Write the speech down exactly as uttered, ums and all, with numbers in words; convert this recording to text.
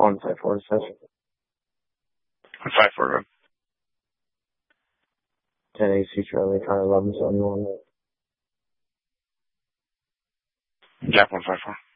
One five four seven. One five four. Road. Ten A C Charlie Car eleven seventy one. Jack one five four.